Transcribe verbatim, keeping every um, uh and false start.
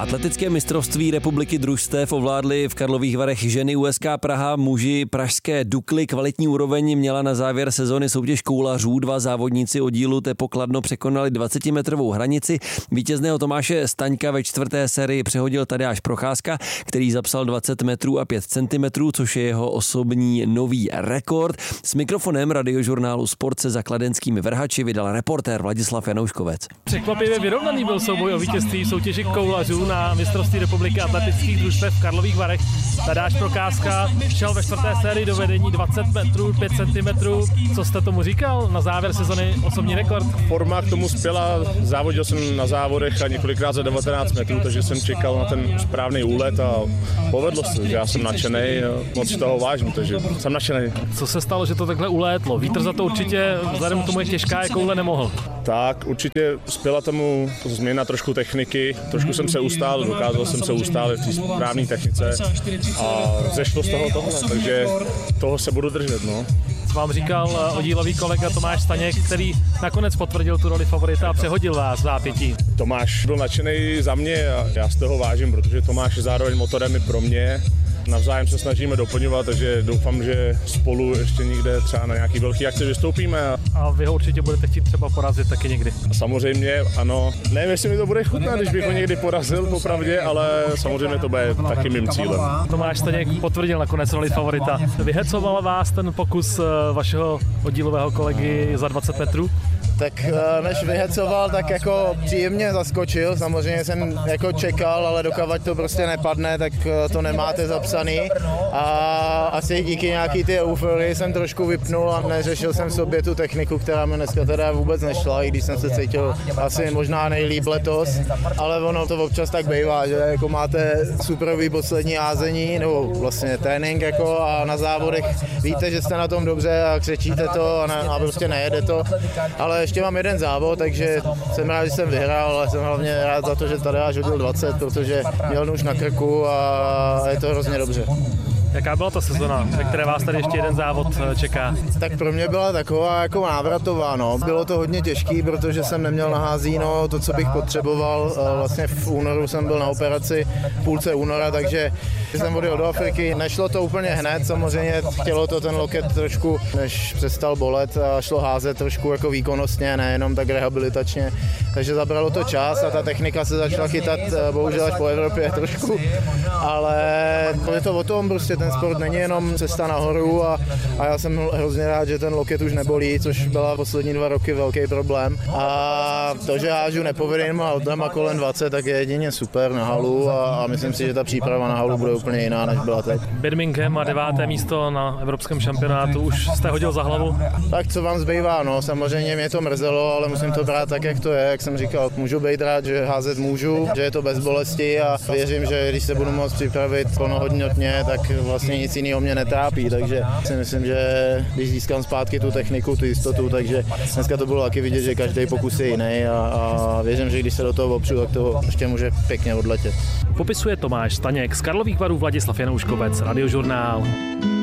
Atletické mistrovství republiky družstev ovládly v Karlových Varech ženy U S K Praha, muži pražské Dukly. Kvalitní úroveň měla na závěr sezony soutěž koulařů. Dva závodníci oddílu Tepo Kladno překonali dvacetimetrovou hranici. Vítězného Tomáše Staňka ve čtvrté sérii přehodil Tadeáš Procházka, který zapsal dvacet metrů a pět centimetrů, což je jeho osobní nový rekord. S mikrofonem radiožurnálu Sport se za kladenskými vrhači vydal reportér Vladislav Janouškovec. Překvapivě vyrovnaný byl souboj o vítězství soutěži koulařů na mistrovství republiky atletických družstev v Karlových Varech. Tadeáš Procházka šel ve čtvrté sérii do vedení dvacet metrů, pět centimetrů. Co jste tomu říkal? Na závěr sezony osobní rekord. Forma k tomu spěla, závodil jsem na závodech a několikrát za devatenáct metrů, takže jsem čekal na ten správný úlet a povedlo se, že já jsem nadšený, moc z toho vážím, takže jsem nadšený. Co se stalo, že to takhle ulétlo? Vítr za to určitě vzhledem k tomu je těžká, jako koule nemohl. Tak, určitě spěla tomu změna trošku techniky, trošku jsem se ustál, dokázal jsem se ustálit v té správné technice a zešlo z toho tohle, takže toho se budu držet, no. Vám říkal oddílový kolega Tomáš Staněk, který nakonec potvrdil tu roli favorita a přehodil vás v zápětí. Tomáš byl nadšený za mě a já z toho vážím, protože Tomáš je zároveň motorem i pro mě. Navzájem se snažíme doplňovat, takže doufám, že spolu ještě někde třeba na nějaký velký akci vystoupíme. A vy ho určitě budete chtít třeba porazit taky někdy. Samozřejmě, ano. Nevím, jestli mi to bude chutnat, když bych ho někdy porazil, popravdě, ale samozřejmě to bude taky mým cílem. Tomáš Staněk potvrdil nakonec roli favorita. Vyhecoval vás ten pokus vašeho oddílového kolegy za dvacet metrů? Tak než vyhecoval, tak jako příjemně zaskočil. Samozřejmě jsem jako čekal, ale dokavať to prostě nepadne, tak to nemáte zapsaný. A asi díky nějaký ty euforii jsem trošku vypnul a neřešil jsem v sobě tu techniku, která mi dneska teda vůbec nešla, i když jsem se cítil asi možná nejlíp letos. Ale ono to občas tak bývá, že jako máte superový poslední jázení, nebo vlastně trénink jako a na závodech víte, že jste na tom dobře a křečíte to a, ne, a prostě nejede to. Ale ještě mám jeden závod, takže jsem rád, že jsem vyhrál, ale jsem hlavně rád za to, že Tadeáš hodil dvacet, protože měl nůž na krku a je to hrozně dobře. Jaká byla ta sezona, ve které vás tady ještě jeden závod čeká? Tak pro mě byla taková jako návratová, no. Bylo to hodně těžký, protože jsem neměl na házíno to, co bych potřeboval. Vlastně v únoru jsem byl na operaci, v půlce února, takže jsem odjel do Afriky. Nešlo to úplně hned, samozřejmě chtělo to ten loket trošku, než přestal bolet a šlo házet trošku jako výkonnostně, nejenom tak rehabilitačně. Takže zabralo to čas a ta technika se začala chytat bohužel až po Evropě trošku, ale je to o tom prostě. Ten sport není jenom cesta nahoru a, a já jsem hrozně rád, že ten loket už nebolí, což byla poslední dva roky velký problém. A to, že hážu nepovedím a oddám kolem dvacet, tak je jedině super na halu a, a myslím si, že ta příprava na halu bude úplně jiná, než byla teď. Birmingham a deváté místo na evropském šampionátu, už jste hodil za hlavu? Tak co vám zbývá, no, samozřejmě mě to mrzelo, ale musím to brát tak, jak to je, jak jsem říkal, můžu být rád, že házet můžu, že je to bez bolesti a věřím, že když se budu moct připravit plnohodnotně, tak vlastně nic jiného mě netrápí, takže si myslím, že když získám zpátky tu techniku, tu jistotu, takže dneska to bylo taky vidět, že každý pokus je jiný a, a věřím, že když se do toho opřu, tak to ještě může pěkně odletět. Popisuje Tomáš Staněk z Karlových Varů, Vladislav Janouškovec, Radiožurnál.